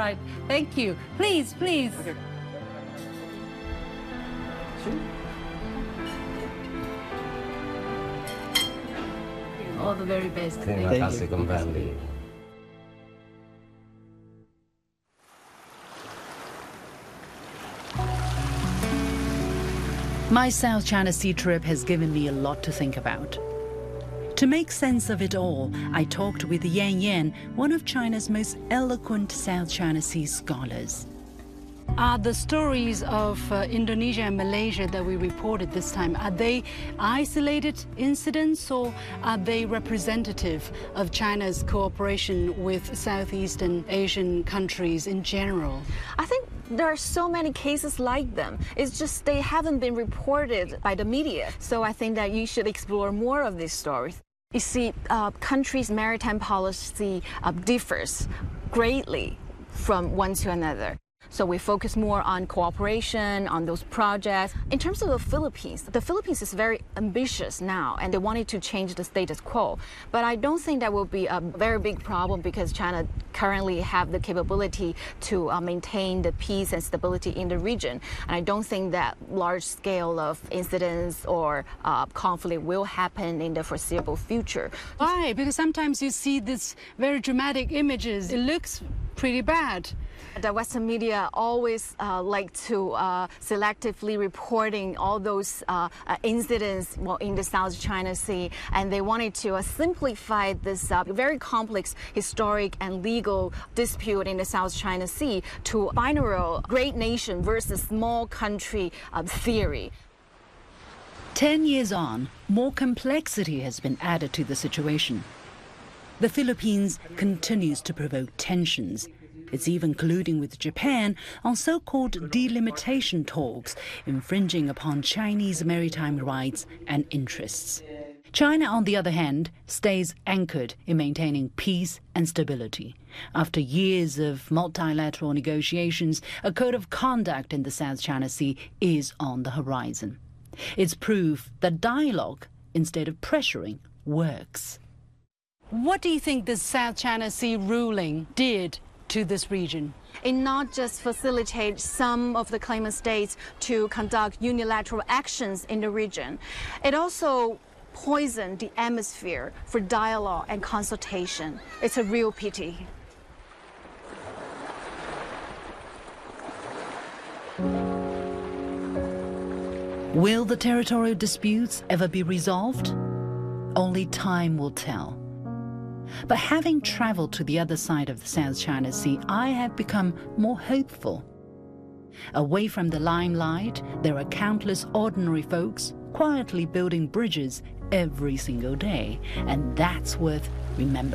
right. Thank you. Please, please. Okay. Sure. All the very best. Terima kasih kembali. My South China Sea trip has given me a lot to think about. To make sense of it all, I talked with Yan Yan, one of China's most eloquent South China Sea scholars. Are the stories of Indonesia and Malaysia that we reported this time, are they isolated incidents or are they representative of China's cooperation with Southeastern Asian countries in general? I think there are so many cases like them. It's just they haven't been reported by the media. So I think that you should explore more of these stories. You see, countries' maritime policy differs greatly from one to another. So we focus more on cooperation, on those projects. In terms of the Philippines is very ambitious now, and they wanted to change the status quo. But I don't think that will be a very big problem because China currently have the capability to maintain the peace and stability in the region. And I don't think that large scale of incidents or conflict will happen in the foreseeable future. Why? Because sometimes you see these very dramatic images. It looks pretty bad. The Western media always like to selectively reporting all those incidents in the South China Sea, and they wanted to simplify this very complex historic and legal dispute in the South China Sea to binary great nation versus small country theory. 10 years on, more complexity has been added to the situation. The Philippines continues to provoke tensions. It's even colluding with Japan on so-called delimitation talks, infringing upon Chinese maritime rights and interests. China, on the other hand, stays anchored in maintaining peace and stability. After years of multilateral negotiations, a code of conduct in the South China Sea is on the horizon. It's proof that dialogue, instead of pressuring, works. What do you think the South China Sea ruling did to this region? It not just facilitates some of the claimant states to conduct unilateral actions in the region, it also poisoned the atmosphere for dialogue and consultation. It's a real pity. Will the territorial disputes ever be resolved? Only time will tell. But having traveled to the other side of the South China Sea, I have become more hopeful. Away from the limelight, there are countless ordinary folks quietly building bridges every single day, and that's worth remembering.